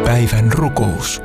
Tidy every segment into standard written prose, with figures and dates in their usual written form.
Päivän rukous.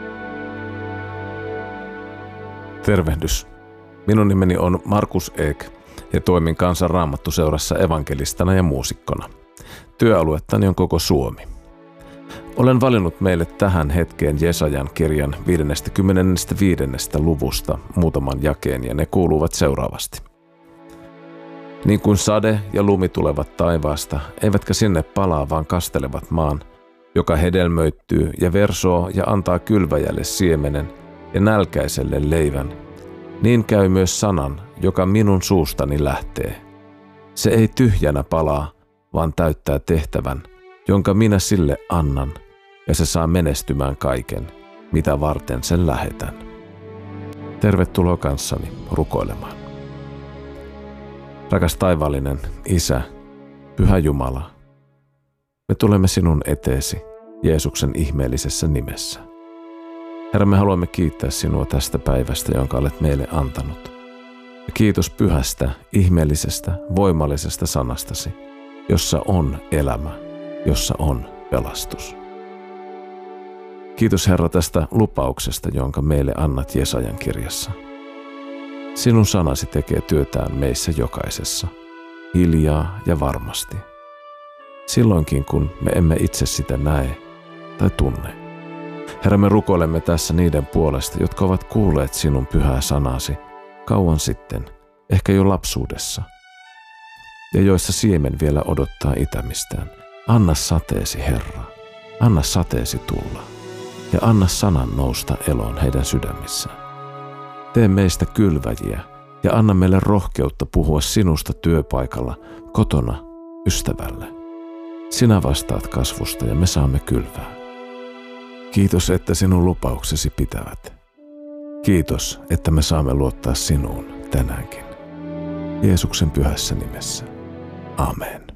Tervehdys. Minun nimeni on Markus Eek ja toimin Kansan Raamattuseurassa evankelistana ja muusikkona. Työaluettani on koko Suomi. Olen valinnut meille tähän hetkeen Jesajan kirjan 55. luvusta muutaman jakeen ja ne kuuluvat seuraavasti. Niin kuin sade ja lumi tulevat taivaasta, eivätkä sinne palaa, vaan kastelevat maan, joka hedelmöittyy ja versoo ja antaa kylväjälle siemenen ja nälkäiselle leivän, niin käy myös sanan, joka minun suustani lähtee. Se ei tyhjänä palaa, vaan täyttää tehtävän, jonka minä sille annan, ja se saa menestymään kaiken, mitä varten sen lähetän. Tervetuloa kanssani rukoilemaan. Rakas taivaallinen Isä, Pyhä Jumala, me tulemme sinun eteesi Jeesuksen ihmeellisessä nimessä. Herra, me haluamme kiittää sinua tästä päivästä, jonka olet meille antanut. Ja kiitos pyhästä, ihmeellisestä, voimallisesta sanastasi, jossa on elämä, jossa on pelastus. Kiitos Herra tästä lupauksesta, jonka meille annat Jesajan kirjassa. Sinun sanasi tekee työtään meissä jokaisessa, hiljaa ja varmasti. Silloinkin, kun me emme itse sitä näe tai tunne. Herra, me rukoilemme tässä niiden puolesta, jotka ovat kuulleet sinun pyhää sanasi kauan sitten, ehkä jo lapsuudessa, ja joissa siemen vielä odottaa itämistään. Anna sateesi, Herra, anna sateesi tulla, ja anna sanan nousta eloon heidän sydämissään. Tee meistä kylväjiä, ja anna meille rohkeutta puhua sinusta työpaikalla, kotona, ystävälle. Sinä vastaat kasvusta, ja me saamme kylvää. Kiitos, että sinun lupauksesi pitävät. Kiitos, että me saamme luottaa sinuun tänäänkin. Jeesuksen pyhässä nimessä. Amen.